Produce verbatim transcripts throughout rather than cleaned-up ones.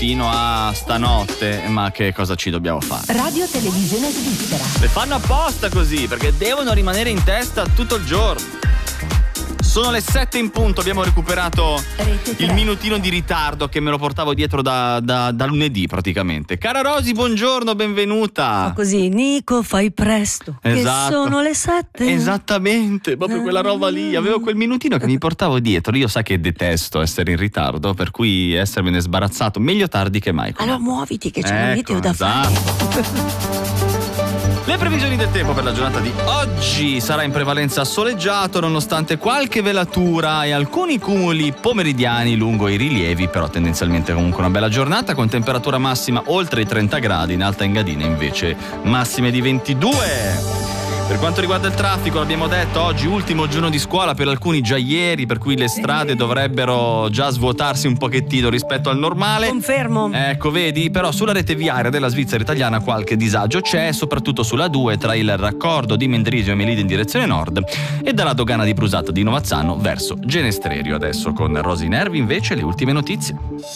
fino a stanotte, ma che cosa ci dobbiamo fare? Radio Televisione Svizzera. Le fanno apposta così, perché devono rimanere in testa tutto il giorno. Sono le sette in punto, abbiamo recuperato il minutino di ritardo che me lo portavo dietro da, da, da lunedì praticamente. Cara Rosy, buongiorno, benvenuta. Ma così, Nico, fai presto, esatto. Che sono le sette. Esattamente, proprio quella roba lì. Avevo quel minutino che mi portavo dietro. Io sa che detesto essere in ritardo, per cui essermene sbarazzato meglio tardi che mai. Allora muoviti che c'è ecco, un video da esatto. fare. Le previsioni del tempo per la giornata di oggi: sarà in prevalenza soleggiato nonostante qualche velatura e alcuni cumuli pomeridiani lungo i rilievi, però tendenzialmente comunque una bella giornata con temperatura massima oltre i trenta gradi, in Alta Engadina invece massime di ventidue. Per quanto riguarda il traffico, l'abbiamo detto, oggi ultimo giorno di scuola, per alcuni già ieri, per cui le strade dovrebbero già svuotarsi un pochettino rispetto al normale. Confermo. Ecco, vedi, però sulla rete viaria della Svizzera italiana qualche disagio c'è, soprattutto sulla due tra il raccordo di Mendrisio e Melide in direzione nord e dalla dogana di Brusata di Novazzano verso Genestrerio. Adesso con Rosy Nervi invece le ultime notizie.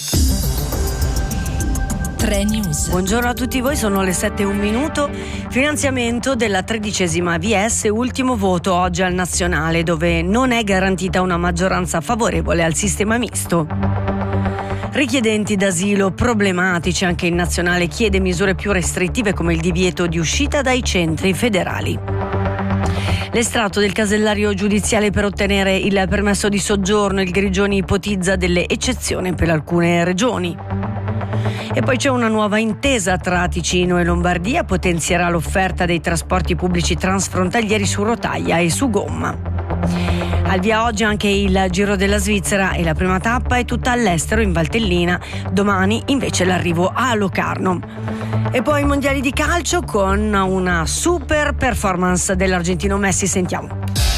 News. Buongiorno a tutti voi, sono le sette e un minuto. Finanziamento della tredicesima V S, ultimo voto oggi al nazionale, dove non è garantita una maggioranza favorevole al sistema misto. Richiedenti d'asilo problematici, anche il nazionale chiede misure più restrittive come il divieto di uscita dai centri federali. L'estratto del casellario giudiziale per ottenere il permesso di soggiorno, il Grigioni ipotizza delle eccezioni per alcune regioni. E poi c'è una nuova intesa tra Ticino e Lombardia, potenzierà l'offerta dei trasporti pubblici transfrontalieri su rotaia e su gomma. Al via oggi anche il Giro della Svizzera e la prima tappa è tutta all'estero in Valtellina, domani invece l'arrivo a Locarno. E poi i mondiali di calcio con una super performance dell'argentino Messi, sentiamo.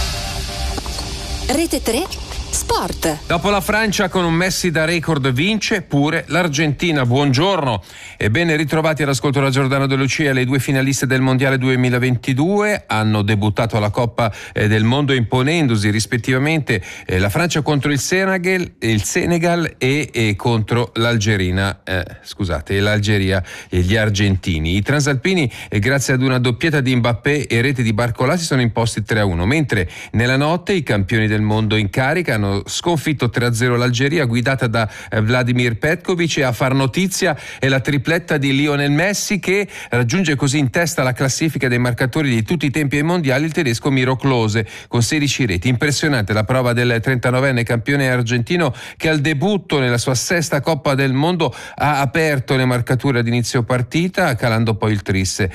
Rete tre Sport. Dopo la Francia con un Messi da record vince pure l'Argentina. Buongiorno e ben ritrovati all'ascolto da Giordano De Lucia. Le due finaliste del Mondiale duemilaventidue hanno debuttato alla Coppa eh, del Mondo imponendosi rispettivamente eh, la Francia contro il Senegal, il Senegal e, e contro l'Algerina, eh, scusate, l'Algeria e gli argentini. I transalpini eh, grazie ad una doppietta di Mbappé e rete di Barcola si sono imposti tre a uno, mentre nella notte i campioni del mondo in carica hanno sconfitto tre a zero l'Algeria guidata da Vladimir Petkovic, e a far notizia è la tripletta di Lionel Messi che raggiunge così in testa la classifica dei marcatori di tutti i tempi ai mondiali il tedesco Miro Klose con sedici reti. Impressionante la prova del trentanovenne campione argentino che al debutto nella sua sesta Coppa del Mondo ha aperto le marcature ad inizio partita calando poi il tris